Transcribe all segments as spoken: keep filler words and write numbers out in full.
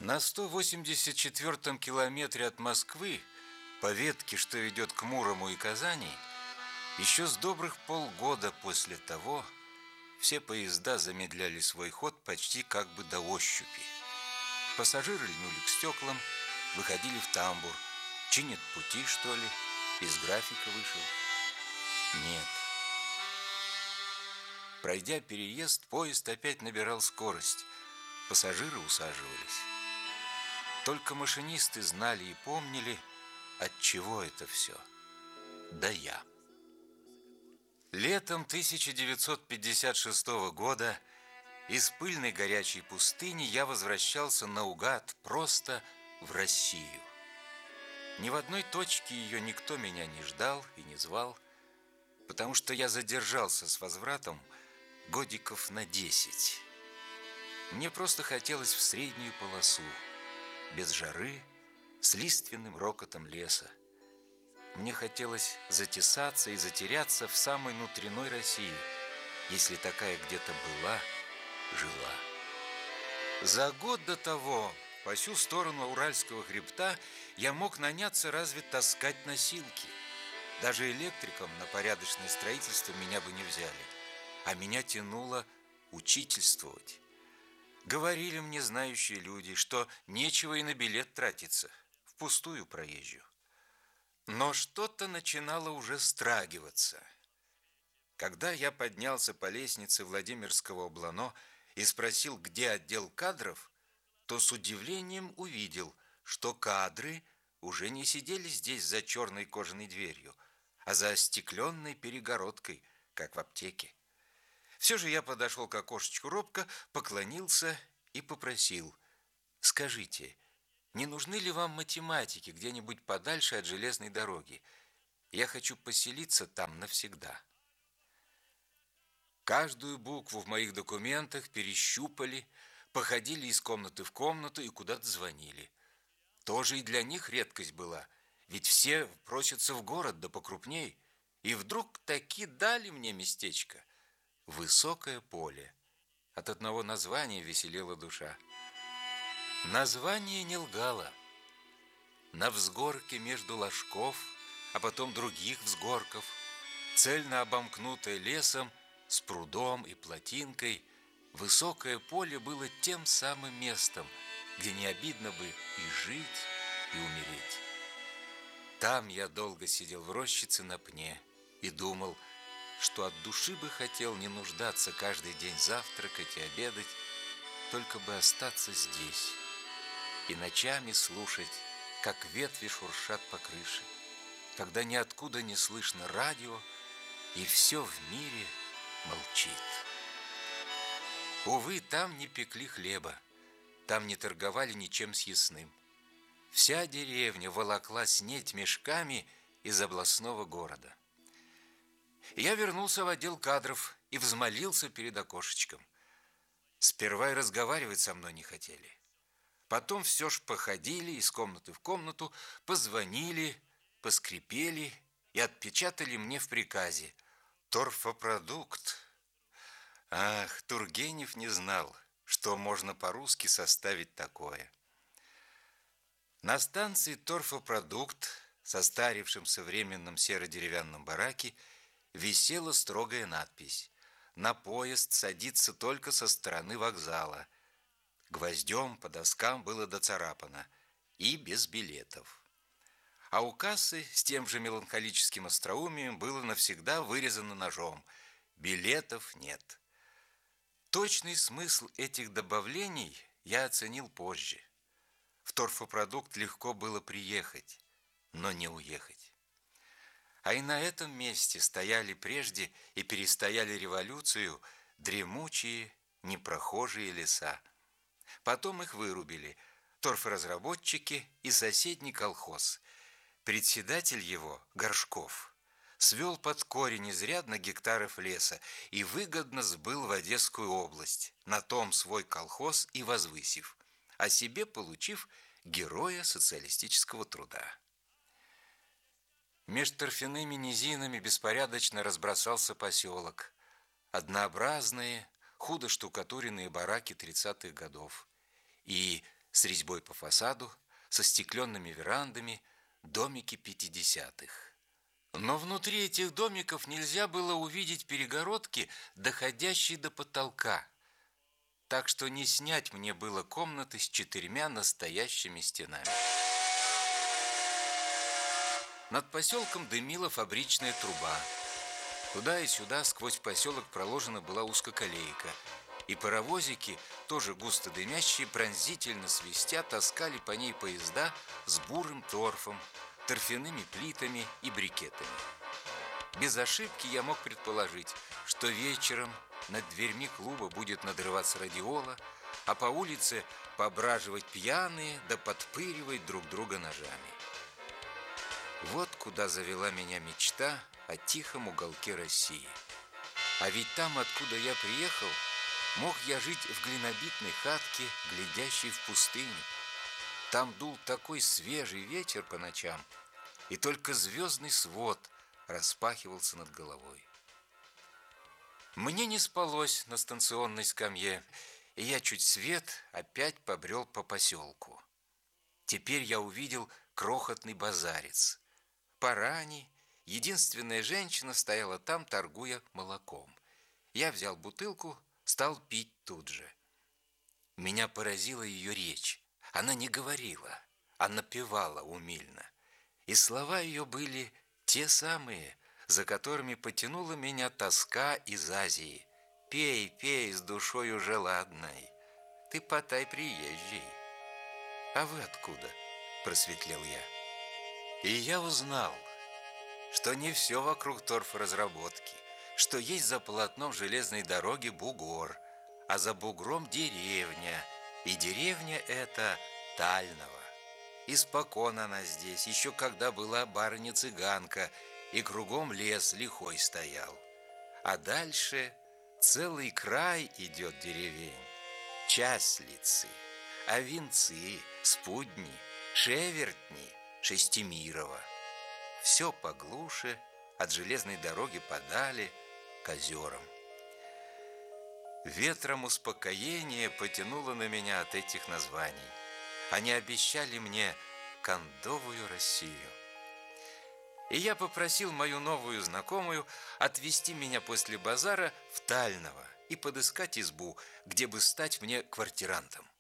На сто восемьдесят четвёртом километре от Москвы, по ветке, что ведет к Мурому и Казани, еще с добрых полгода после того все поезда замедляли свой ход почти как бы до ощупи. Пассажиры льнули к стеклам, выходили в тамбур. Чинят пути, что ли? Из графика вышел? Нет. Пройдя переезд, поезд опять набирал скорость. Пассажиры усаживались. Только машинисты знали и помнили, от чего это все. Да я. Летом тысяча девятьсот пятьдесят шестого года из пыльной горячей пустыни я возвращался наугад просто в Россию. Ни в одной точке ее никто меня не ждал и не звал, потому что я задержался с возвратом годиков на десять. Мне просто хотелось в среднюю полосу, без жары, с лиственным рокотом леса. Мне хотелось затесаться и затеряться в самой внутренней России, если такая где-то была, жила. За год до того по сю сторону Уральского хребта я мог наняться разве таскать носилки. Даже электриком на порядочное строительство меня бы не взяли, а меня тянуло учительствовать. Говорили мне знающие люди, что нечего и на билет тратиться, впустую проезжу. Но что-то начинало уже страгиваться. Когда я поднялся по лестнице Владимирского облано и спросил, где отдел кадров, то с удивлением увидел, что кадры уже не сидели здесь за черной кожаной дверью, а за остекленной перегородкой, как в аптеке. Все же я подошел к окошечку робко, поклонился и попросил: «Скажите, не нужны ли вам математики где-нибудь подальше от железной дороги? Я хочу поселиться там навсегда». Каждую букву в моих документах перещупали, походили из комнаты в комнату и куда-то звонили. Тоже и для них редкость была, ведь все просятся в город да покрупней. И вдруг таки дали мне местечко. Высокое поле. От одного названия веселела душа. Название не лгало. На взгорке между ложков, а потом других взгорков, цельно обомкнутое лесом, с прудом и плотинкой, высокое поле было тем самым местом, где не обидно бы и жить, и умереть. Там я долго сидел в рощице на пне и думал, что от души бы хотел не нуждаться каждый день завтракать и обедать, только бы остаться здесь и ночами слушать, как ветви шуршат по крыше, когда ниоткуда не слышно радио, и все в мире молчит. Увы, там не пекли хлеба, там не торговали ничем съестным. Вся деревня волокла снедь мешками из областного города. Я вернулся в отдел кадров и взмолился перед окошечком. Сперва и разговаривать со мной не хотели. Потом все ж походили из комнаты в комнату, позвонили, поскрипели и отпечатали мне в приказе: торфопродукт. Ах, Тургенев не знал, что можно по-русски составить такое. На станции торфопродукт, состарившем современном серо-деревянном бараке, висела строгая надпись: на поезд садиться только со стороны вокзала. Гвоздем по доскам было доцарапано: и без билетов. А у кассы с тем же меланхолическим остроумием было навсегда вырезано ножом: билетов нет. Точный смысл этих добавлений я оценил позже. В торфопродукт легко было приехать, но не уехать. А и на этом месте стояли прежде и перестояли революцию дремучие, непрохожие леса. Потом их вырубили торфоразработчики и соседний колхоз. Председатель его, Горшков, свел под корень изрядно гектаров леса и выгодно сбыл в Одесскую область, на том свой колхоз и возвысив, а себе получив героя социалистического труда. Меж торфяными низинами беспорядочно разбросался поселок. Однообразные, худо штукатуренные бараки тридцатых годов. И с резьбой по фасаду, со стекленными верандами, домики пятидесятых. Но внутри этих домиков нельзя было увидеть перегородки, доходящие до потолка, так что не снять мне было комнаты с четырьмя настоящими стенами. Над поселком дымила фабричная труба. Туда и сюда сквозь поселок проложена была узкоколейка, и паровозики, тоже густо дымящие, пронзительно свистя, таскали по ней поезда с бурым торфом, торфяными плитами и брикетами. Без ошибки я мог предположить, что вечером над дверьми клуба будет надрываться радиола, а по улице пображивать пьяные да подпыривать друг друга ножами. Вот куда завела меня мечта о тихом уголке России. А ведь там, откуда я приехал, мог я жить в глинобитной хатке, глядящей в пустыню. Там дул такой свежий ветер по ночам, и только звездный свод распахивался над головой. Мне не спалось на станционной скамье, и я чуть свет опять побрел по поселку. Теперь я увидел крохотный базарец. Парани, единственная женщина, стояла там, торгуя молоком. Я взял бутылку, стал пить тут же. Меня поразила ее речь. Она не говорила, а напевала умильно. И слова ее были те самые, за которыми потянула меня тоска из Азии. «Пей, пей с душою желанной, ты потай приезжий». «А вы откуда?» – просветлел я. И я узнал, что не все вокруг торфоразработки, что есть за полотном железной дороги бугор, а за бугром деревня, и деревня эта Тального. Испокон она здесь, еще когда была барыня-цыганка, и кругом лес лихой стоял. А дальше целый край идет деревень. Часлицы, Овинцы, Спудни, Шевертни, Шестимирово. Все поглуше, от железной дороги подали к озерам. Ветром успокоения потянуло на меня от этих названий. Они обещали мне кондовую Россию. И я попросил мою новую знакомую отвезти меня после базара в Тальново и подыскать избу, где бы стать мне квартирантом.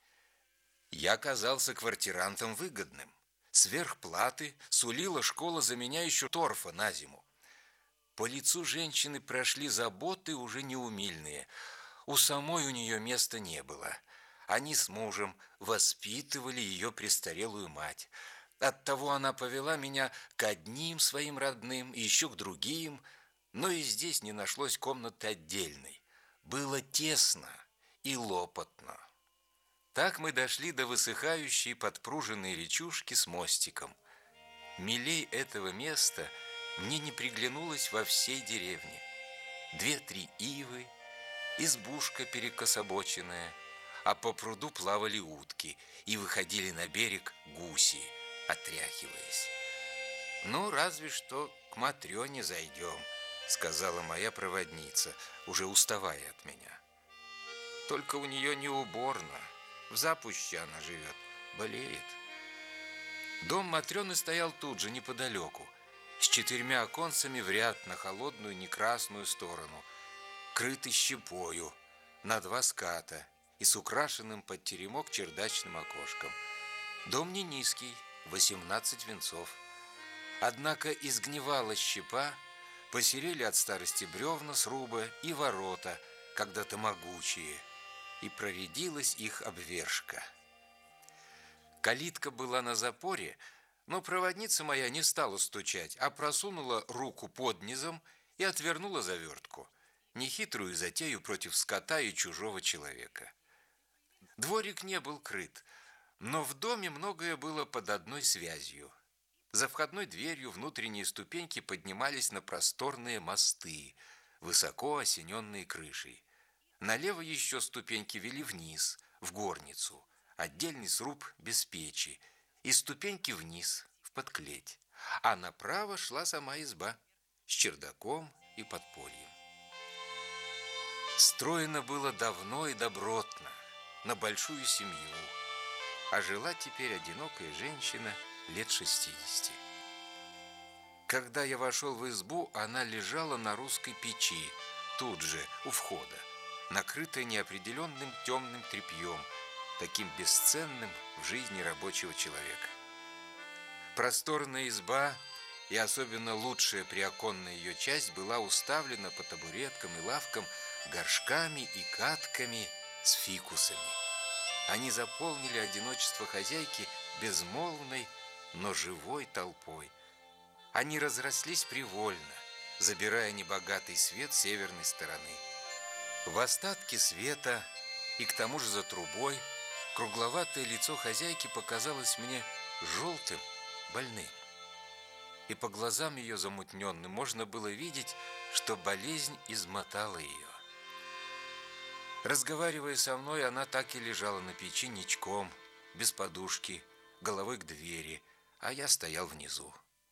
Я оказался квартирантом выгодным. Сверх платы сулила школа за меня еще торфа на зиму. По лицу женщины прошли заботы уже неумильные. У самой у нее места не было. Они с мужем воспитывали ее престарелую мать. Оттого она повела меня к одним своим родным и еще к другим, но и здесь не нашлось комнаты отдельной. Было тесно и лопотно. Так мы дошли до высыхающей подпруженной речушки с мостиком. Милей этого места мне не приглянулось во всей деревне. Две-три ивы, избушка перекособоченная, а по пруду плавали утки и выходили на берег гуси, отряхиваясь. «Ну, разве что к Матрёне зайдем», — сказала моя проводница, уже уставая от меня. «Только у нее не уборно, в запуще она живет, болеет». Дом Матрёны стоял тут же, неподалеку, с четырьмя оконцами в ряд на холодную некрасную сторону, крытый щепою, на два ската и с украшенным под теремок чердачным окошком. Дом не низкий, восемнадцать венцов. Однако изгнивала щепа, посерели от старости бревна сруба и ворота, когда-то могучие, и проредилась их обвержка. Калитка была на запоре, но проводница моя не стала стучать, а просунула руку под низом и отвернула завертку, нехитрую затею против скота и чужого человека. Дворик не был крыт, но в доме многое было под одной связью. За входной дверью внутренние ступеньки поднимались на просторные мосты, высоко осененные крышей. Налево еще ступеньки вели вниз, в горницу, отдельный сруб без печи, и ступеньки вниз, в подклеть. А направо шла сама изба с чердаком и подпольем. Строено было давно и добротно, на большую семью. а жила теперь одинокая женщина лет шестидесяти. Когда я вошел в избу, она лежала на русской печи, тут же, у входа, накрытая неопределенным темным тряпьем, таким бесценным в жизни рабочего человека. Просторная изба и особенно лучшая приоконная ее часть была уставлена по табуреткам и лавкам горшками и катками с фикусами. Они заполнили одиночество хозяйки безмолвной, но живой толпой. Они разрослись привольно, забирая небогатый свет северной стороны. В остатке света и к тому же за трубой кругловатое лицо хозяйки показалось мне желтым, больным. И по глазам ее замутненным можно было видеть, что болезнь измотала ее. Разговаривая со мной, она так и лежала на печи ничком, без подушки, головой к двери, а я стоял внизу.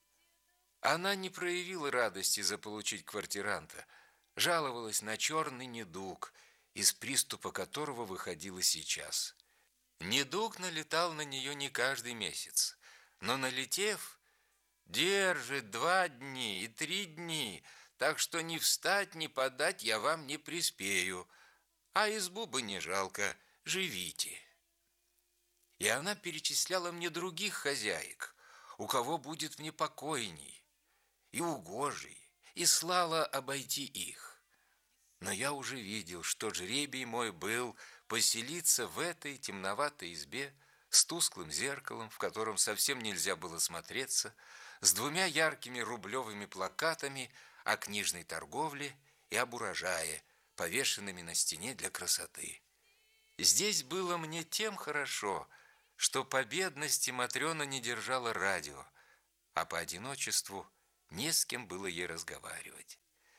Она не проявила радости заполучить квартиранта, жаловалась на черный недуг, из приступа которого выходила сейчас. Недуг налетал на нее не каждый месяц, но, налетев, держит два дни и три дни, так что ни встать, ни подать я вам не приспею, а избу бы не жалко, живите. И она перечисляла мне других хозяек, у кого будет мне покойней и угожий, и слала обойти их. Но я уже видел, что жребий мой был поселиться в этой темноватой избе с тусклым зеркалом, в котором совсем нельзя было смотреться, с двумя яркими рублевыми плакатами о книжной торговле и об урожае, повешенными на стене для красоты. Здесь было мне тем хорошо, что по бедности Матрена не держала радио, а по одиночеству не с кем было ей разговаривать.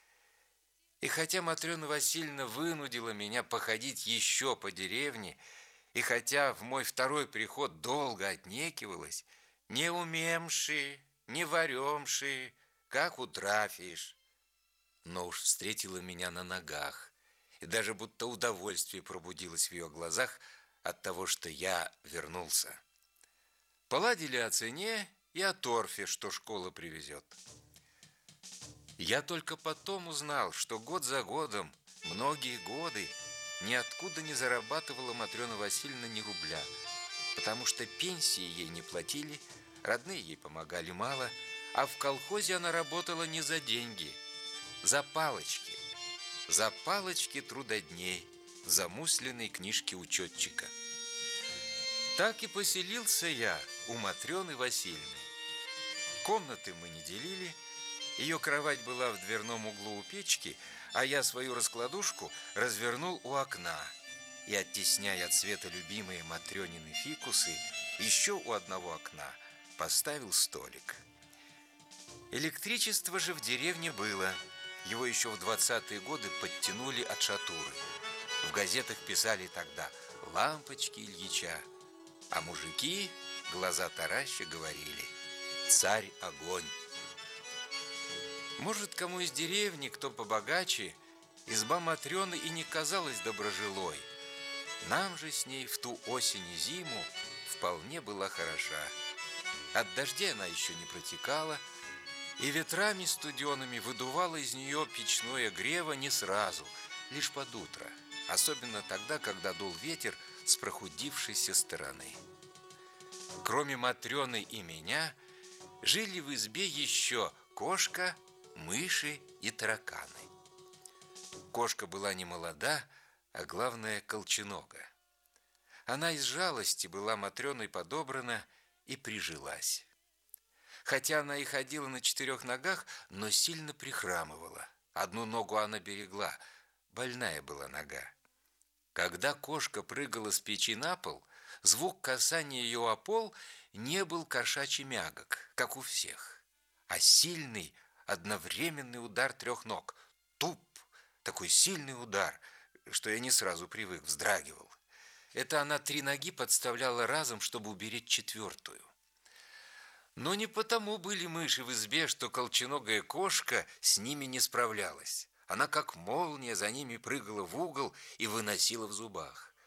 И хотя Матрена Васильевна вынудила меня походить еще по деревне, и хотя в мой второй приход долго отнекивалась, не умемши, не варемши, как утрафишь, но уж встретила меня на ногах, и даже будто удовольствие пробудилось в ее глазах от того, что я вернулся. Поладили о цене и о торфе, что школа привезет. Я только потом узнал, что год за годом, многие годы, ниоткуда не зарабатывала Матрена Васильевна ни рубля, потому что пенсии ей не платили, родные ей помогали мало, а в колхозе она работала не за деньги, за палочки, за палочки трудодней в замусленной книжке учетчика. Так и поселился я у Матрены Васильевны. Комнаты мы не делили, ее кровать была в дверном углу у печки, а я свою раскладушку развернул у окна и, оттесняя от света любимые Матрёнины фикусы, еще у одного окна поставил столик. Электричество же в деревне было. Его еще в двадцатые годы подтянули от шатуры. В газетах писали тогда «Лампочки Ильича», а мужики, глаза тараща, говорили «Царь огонь». Может, кому из деревни, кто побогаче, изба Матрёны и не казалась доброжилой. Нам же с ней в ту осень и зиму вполне была хороша. От дождей она еще не протекала, и ветрами студеными выдувало из нее печное грево не сразу, лишь под утро, особенно тогда, когда дул ветер с прохудившейся стороны. Кроме Матрёны и меня, жили в избе еще кошка, мыши и тараканы. Кошка была не молода, а главное колченога. Она из жалости была Матрёной подобрана и прижилась. Хотя она и ходила на четырех ногах, но сильно прихрамывала. Одну ногу она берегла, больная была нога. Когда кошка прыгала с печи на пол, звук касания ее о пол не был кошачий мягок, как у всех, а сильный одновременный удар трех ног. Туп! Такой сильный удар, что я не сразу привык, вздрагивал. Это она три ноги подставляла разом, чтобы уберечь четвертую. Но не потому были мыши в избе, что колченогая кошка с ними не справлялась. Она как молния за ними прыгала в угол и выносила в зубах.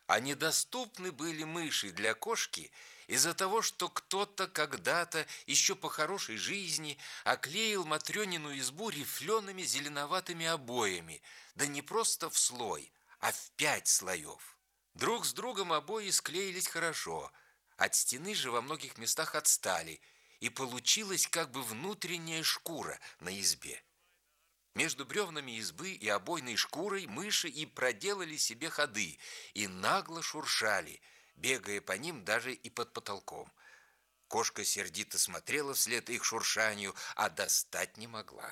А недоступны были мыши для кошки из-за того, что кто-то когда-то, еще по хорошей жизни, оклеил Матрёнину избу рифлеными зеленоватыми обоями, да не просто в слой, а в пять слоев. Друг с другом обои склеились хорошо, от стены же во многих местах отстали, и получилась как бы внутренняя шкура на избе. Между бревнами избы и обойной шкурой мыши и проделали себе ходы, и нагло шуршали, бегая по ним даже и под потолком. Кошка сердито смотрела вслед их шуршанию, а достать не могла.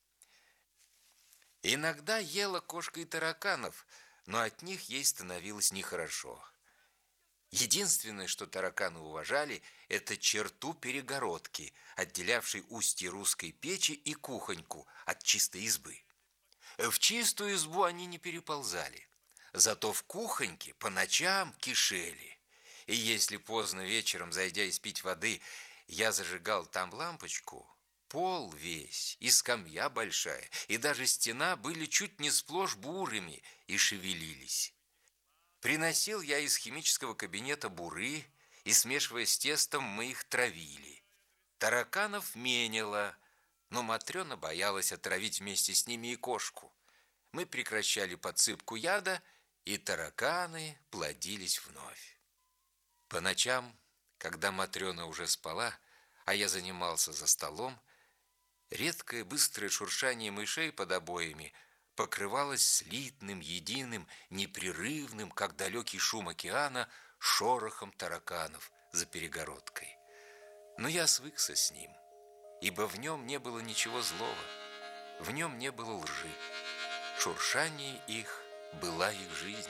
Иногда ела кошка и тараканов, но от них ей становилось нехорошо. Единственное, что тараканы уважали, это черту перегородки, отделявшей устье русской печи и кухоньку от чистой избы. В чистую избу они не переползали, зато в кухоньке по ночам кишели. И если поздно вечером, зайдя испить воды, я зажигал там лампочку, пол весь, и скамья большая, и даже стена были чуть не сплошь бурыми и шевелились. Приносил я из химического кабинета буры, и, смешивая с тестом, мы их травили. Тараканов меняло, но Матрёна боялась отравить вместе с ними и кошку. Мы прекращали подсыпку яда, и тараканы плодились вновь. По ночам, когда Матрёна уже спала, а я занимался за столом, редкое быстрое шуршание мышей под обоями покрывалось слитным, единым, непрерывным, как далекий шум океана, шорохом тараканов за перегородкой. Но я свыкся с ним, ибо в нем не было ничего злого, в нем не было лжи. Шуршание их была их жизнь.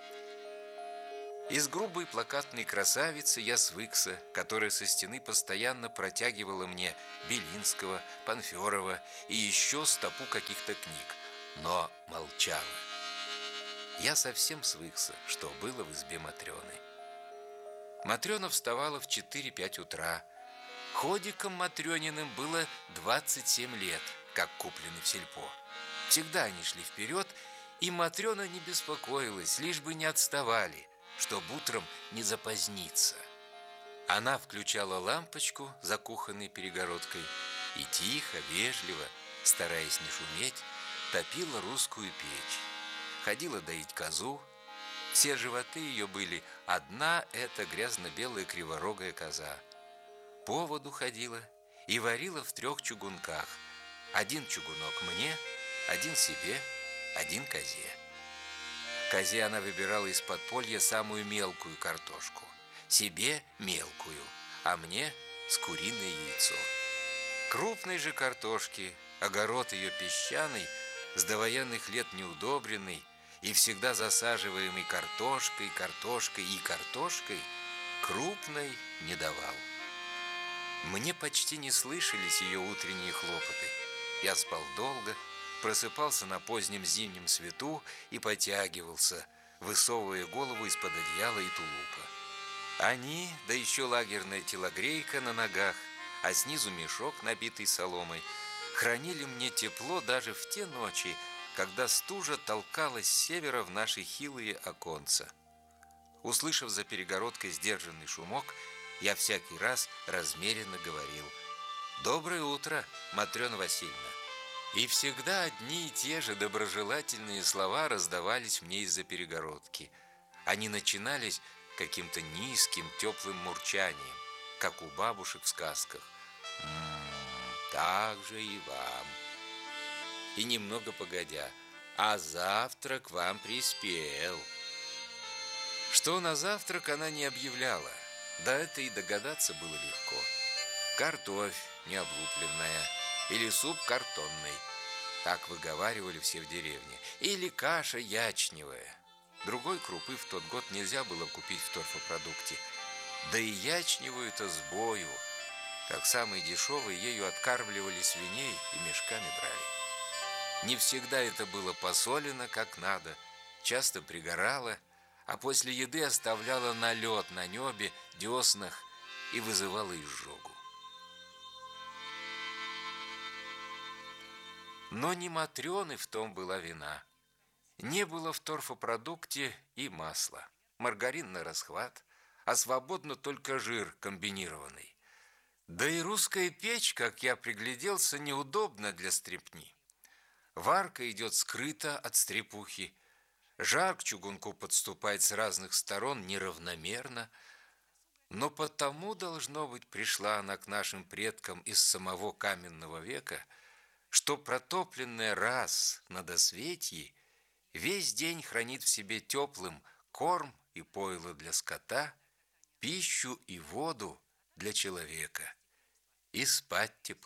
Из грубой плакатной красавицы я свыкся, которая со стены постоянно протягивала мне Белинского, Панферова и еще стопу каких-то книг, но молчала. Я совсем свыкся, что было в избе Матрёны. Матрёна вставала в четыре-пять утра. Ходикам Матрёниным было двадцать семь лет, как куплены в сельпо. Всегда они шли вперед, и Матрёна не беспокоилась, лишь бы не отставали, чтобы утром не запоздниться. Она включала лампочку за кухонной перегородкой и тихо, вежливо, стараясь не шуметь, топила русскую печь. Ходила доить козу. Все животы ее были одна эта грязно-белая криворогая коза. По воду ходила и варила в трех чугунках. Один чугунок мне, один себе, один козе. Козе она выбирала из подполья самую мелкую картошку, себе мелкую, а мне с куриное яйцо. Крупной же картошки, огород ее песчаный, с довоенных лет неудобренный и всегда засаживаемый картошкой, картошкой и картошкой, крупной не давал. Мне почти не слышались ее утренние хлопоты. Я спал долго, просыпался на позднем зимнем свету и потягивался, высовывая голову из-под одеяла и тулупа. Они, да еще лагерная телогрейка на ногах, а снизу мешок, набитый соломой, хранили мне тепло даже в те ночи, когда стужа толкалась с севера в наши хилые оконца. Услышав за перегородкой сдержанный шумок, я всякий раз размеренно говорил: «Доброе утро, Матрёна Васильевна». И всегда одни и те же доброжелательные слова раздавались мне из-за перегородки. Они начинались каким-то низким, теплым мурчанием, как у бабушек в сказках. «М-м, так же и вам». И немного погодя: «А завтрак вам приспел». Что на завтрак она не объявляла, да это и догадаться было легко. Картофь необлупленная или суп картонный, так выговаривали все в деревне, или каша ячневая. Другой крупы в тот год нельзя было купить в торфопродукте, да и ячневую-то с бою, как самый дешевый, ею откармливали свиней и мешками брали. Не всегда это было посолено как надо, часто пригорало, а после еды оставляло налет на небе, деснах и вызывало изжогу. Но не Матрёны в том была вина. Не было в торфопродукте и масла. маргарин на расхват, а свободно только жир комбинированный. Да и русская печь, как я пригляделся, неудобна для стрепни. Варка идет скрыто от стрепухи, жар к чугунку подступает с разных сторон неравномерно, но потому, должно быть, пришла она к нашим предкам из самого каменного века, что протопленная раз на досветье весь день хранит в себе теплым корм и пойло для скота, пищу и воду для человека, и спать тепло.